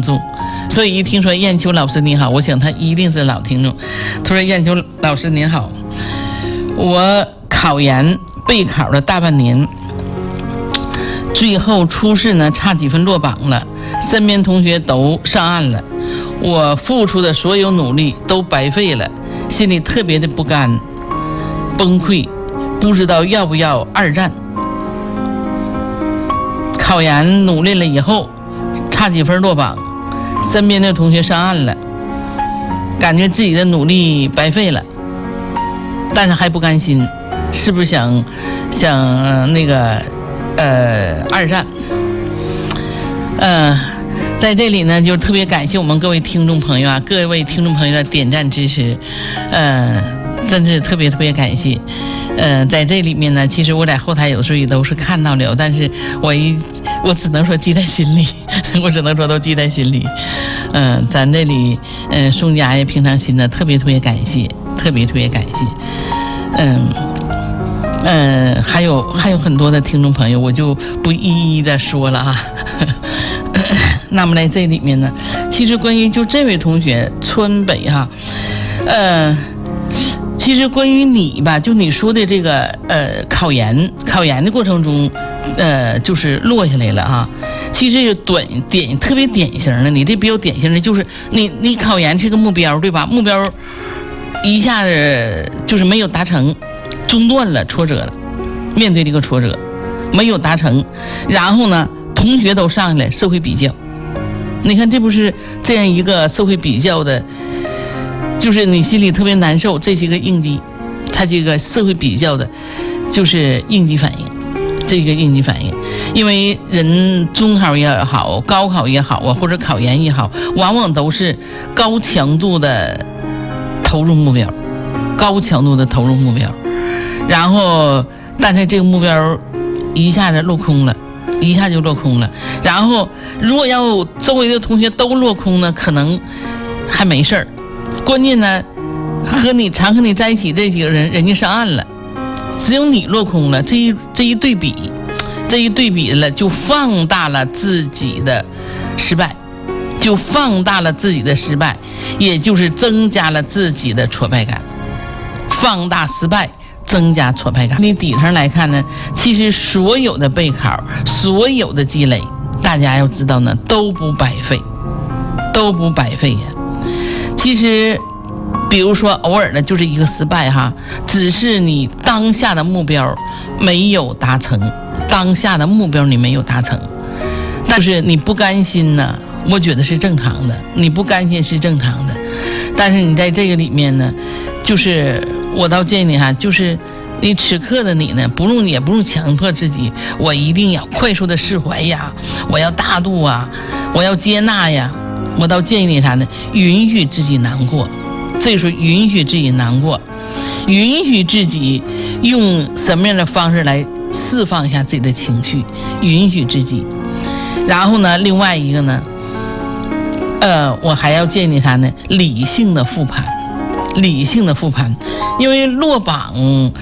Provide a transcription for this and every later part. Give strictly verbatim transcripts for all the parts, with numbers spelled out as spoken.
众，所以一听说燕秋老师你好，我想他一定是老听众。他说燕秋老师您好，我考研备考了大半年，最后初试呢差几分落榜了，身边同学都上岸了，我付出的所有努力都白费了，心里特别的不甘崩溃，不知道要不要二战。考研努力了以后差几分落榜，身边的同学上岸了，感觉自己的努力白费了，但是还不甘心，是不是想想、呃、那个呃二战？呃，在这里呢，就特别感谢我们各位听众朋友啊，各位听众朋友的点赞支持，呃，真是特别特别感谢。呃，在这里面呢，其实我在后台有时候也都是看到了，但是我一我只能说记在心里，我只能说都记在心里。嗯、呃，咱这里，嗯、呃，宋家也平常心的，特别特别感谢，特别特别感谢。嗯，呃，还有还有很多的听众朋友，我就不一一的说了啊。那么在这里面呢，其实关于就这位同学川北哈，呃。其实关于你吧，就你说的这个呃考研考研的过程中，呃就是落下来了啊。其实短典特别典型的，你这比较典型的就是你你考研是个目标对吧？目标一下子就是没有达成，中断了，挫折了，面对这个挫折没有达成，然后呢同学都上来社会比较，你看这不是这样一个社会比较的。就是你心里特别难受，这些个应激，它这个社会比较的，就是应激反应，这个应激反应，因为人中考也好，高考也好啊，或者考研也好，往往都是高强度的投入目标，高强度的投入目标，然后但是这个目标一下子落空了，一下就落空了，然后如果要周围的同学都落空呢，可能还没事儿。关键呢，和你常和你在一起这几个人，人家上岸了，只有你落空了。这一这一对比，这一对比了，就放大了自己的失败，就放大了自己的失败，也就是增加了自己的挫败感。放大失败，增加挫败感。你底上来看呢，其实所有的备考，所有的积累，大家要知道呢，都不白费，都不白费呀。其实比如说偶尔的就是一个失败哈，只是你当下的目标没有达成，当下的目标你没有达成，但是你不甘心呢，我觉得是正常的，你不甘心是正常的，但是你在这个里面呢，就是我倒建议你哈，就是你此刻的你呢，不用也不用强迫自己，我一定要快速的释怀呀，我要大度啊，我要接纳呀。我倒建议你啥呢？允许自己难过，这时候允许自己难过，允许自己用什么样的方式来释放一下自己的情绪，允许自己。然后呢，另外一个呢，呃，我还要建议你啥呢？理性的复盘，理性的复盘，因为落榜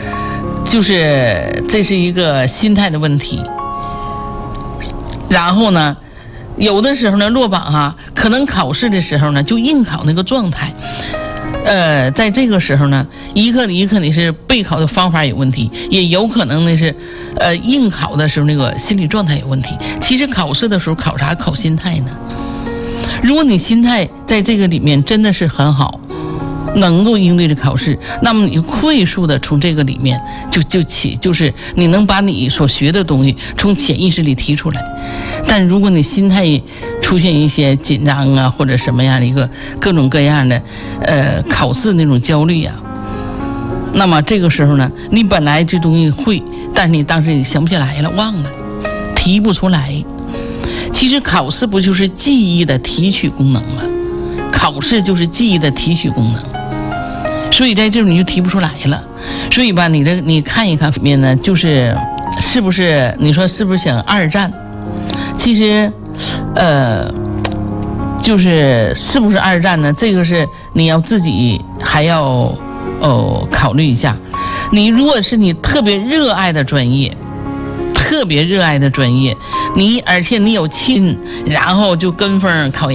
就是这是一个心态的问题。然后呢？有的时候呢，落榜哈、啊，可能考试的时候呢，就应考那个状态，呃，在这个时候呢，一个一个你是备考的方法有问题，也有可能呢是，呃，应考的时候那个心理状态有问题。其实考试的时候考啥？考心态呢。如果你心态在这个里面真的是很好，能够应对着考试，那么你快速的从这个里面就就起，就是你能把你所学的东西从潜意识里提出来。但如果你心态出现一些紧张啊，或者什么样的一个各种各样的呃考试那种焦虑啊，那么这个时候呢，你本来这东西会，但是你当时你想不起来了，忘了，提不出来。其实考试不就是记忆的提取功能吗？考试就是记忆的提取功能。所以在这种你就提不出来了，所以吧，你这你看一看里面呢，就是是不是你说是不是想二战？其实，呃，就是是不是二战呢？这个是你要自己还要哦考虑一下。你如果是你特别热爱的专业，特别热爱的专业，你而且你有亲，然后就跟风考研。